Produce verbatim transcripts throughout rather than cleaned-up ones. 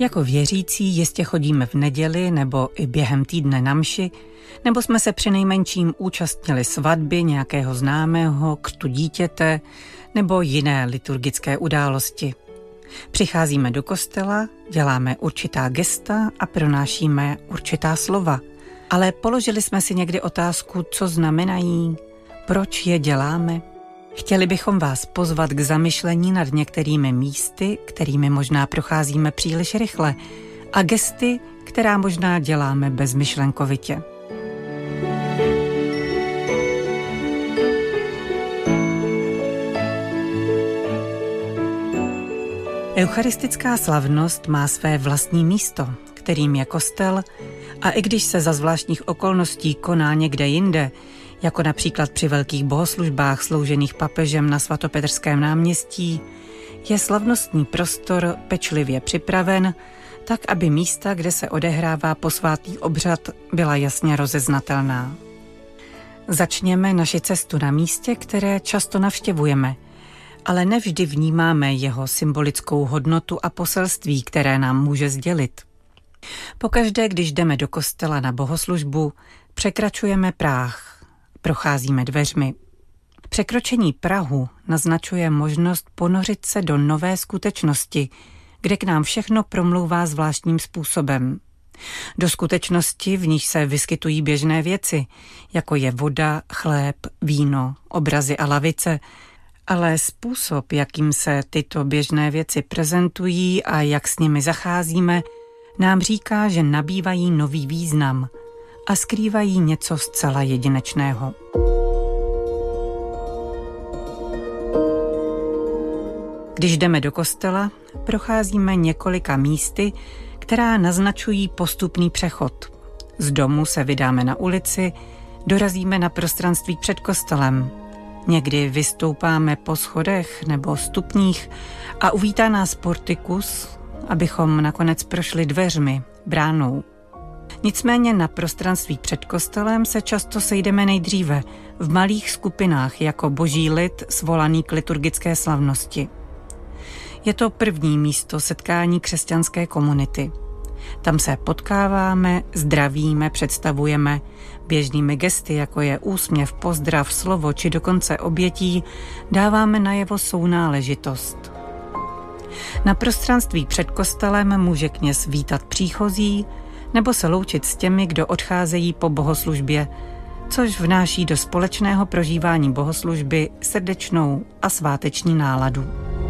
Jako věřící jistě chodíme v neděli nebo i během týdne na mši, nebo jsme se přinejmenším účastnili svatby nějakého známého, křtu dítěte nebo jiné liturgické události. Přicházíme do kostela, děláme určitá gesta a pronášíme určitá slova. Ale položili jsme si někdy otázku, co znamenají, proč je děláme? Chtěli bychom vás pozvat k zamyšlení nad některými místy, kterými možná procházíme příliš rychle, a gesty, která možná děláme bezmyšlenkovitě. Eucharistická slavnost má své vlastní místo, kterým je kostel, a i když se za zvláštních okolností koná někde jinde, jako například při velkých bohoslužbách sloužených papežem na svatopetrském náměstí, je slavnostní prostor pečlivě připraven, tak aby místa, kde se odehrává posvátný obřad, byla jasně rozeznatelná. Začněme naši cestu na místě, které často navštěvujeme, ale nevždy vnímáme jeho symbolickou hodnotu a poselství, které nám může sdělit. Pokaždé, když jdeme do kostela na bohoslužbu, překračujeme práh, procházíme dveřmi. Překročení prahu naznačuje možnost ponořit se do nové skutečnosti, kde k nám všechno promlouvá zvláštním způsobem. Do skutečnosti, v níž se vyskytují běžné věci, jako je voda, chléb, víno, obrazy a lavice, ale způsob, jakým se tyto běžné věci prezentují a jak s nimi zacházíme, nám říká, že nabývají nový význam a skrývají něco zcela jedinečného. Když jdeme do kostela, procházíme několika místy, která naznačují postupný přechod. Z domu se vydáme na ulici, dorazíme na prostranství před kostelem. Někdy vystoupáme po schodech nebo stupních a uvítá nás portikus, abychom nakonec prošli dveřmi, bránou. Nicméně na prostranství před kostelem se často sejdeme nejdříve v malých skupinách jako boží lid svolaný k liturgické slavnosti. Je to první místo setkání křesťanské komunity. Tam se potkáváme, zdravíme, představujeme, běžnými gesty, jako je úsměv, pozdrav, slovo či dokonce obětí, dáváme najevo sounáležitost. Na prostranství před kostelem může kněz vítat příchozí nebo se loučit s těmi, kdo odcházejí po bohoslužbě, což vnáší do společného prožívání bohoslužby srdečnou a sváteční náladu.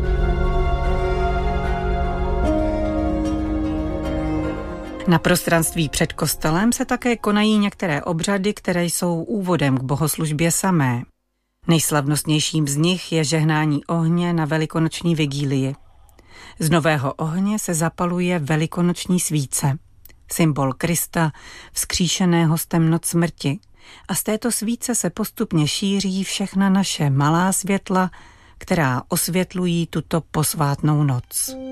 Na prostranství před kostelem se také konají některé obřady, které jsou úvodem k bohoslužbě samé. Nejslavnostnějším z nich je žehnání ohně na velikonoční vigílii. Z nového ohně se zapaluje velikonoční svíce, symbol Krista, vzkříšeného z temnot smrti, a z této svíce se postupně šíří všechna naše malá světla, která osvětlují tuto posvátnou noc.